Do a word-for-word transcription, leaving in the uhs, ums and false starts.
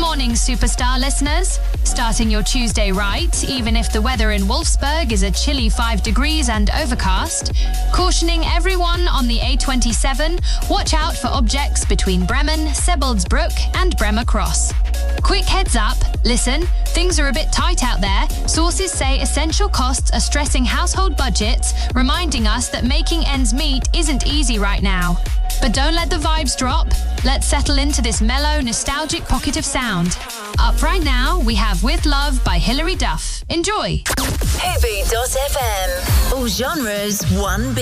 morning, superstar listeners. Starting your Tuesday right, even if the weather in Wolfsburg is a chilly five degrees and overcast. Cautioning everyone on the A twenty-seven, watch out for objects between Bremen, Seboldsbruck and Bremer Cross. Quick heads up, listen, things are a bit tight out there. Sources say essential costs are stressing household budgets, reminding us that making ends meet isn't easy right now. But don't let the vibes drop. Let's settle into this mellow, nostalgic pocket of sound. Up right now, we have With Love by Hilary Duff. Enjoy. Heavy dot F M. All genres, one beat.